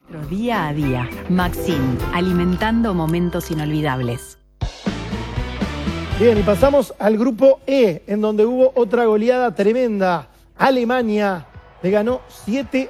Día a día. Maxim, alimentando momentos inolvidables. Bien, y pasamos al grupo E, en donde hubo otra goleada tremenda. Alemania le ganó 7